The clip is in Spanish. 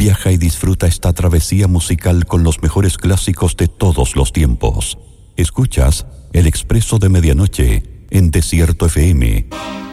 Viaja y disfruta esta travesía musical con los mejores clásicos de todos los tiempos. Escuchas El Expreso de Medianoche en Desierto FM.